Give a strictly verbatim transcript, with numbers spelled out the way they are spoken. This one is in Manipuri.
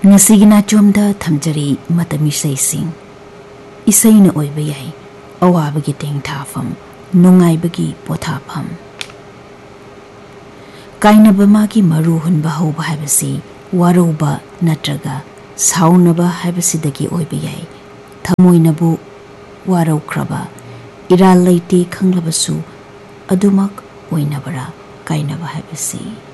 Ngasigi nachomda thamjari matam isaising. Isaina oiba yai awabagi tengthafam nungaibagi pothafam. Kainaba magi maru hunba hauba haibasi warouba natraga saunaba haibasidagi oiba yai thamoinabu waraukraba iral leite khanglabasu adumak oinabara kainaba haibasi.